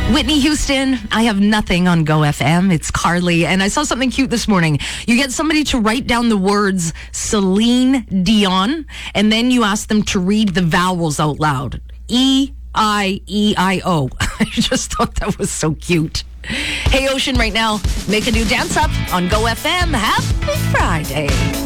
Whitney Houston, I Have Nothing on Go FM. It's Carly. And I saw something cute this morning. You get somebody to write down the words Celine Dion, and then you ask them to read the vowels out loud. E-I-E-I-O. I just thought that was so cute. Hey, Ocean, right now, make a new dance up on Go FM. Happy Friday.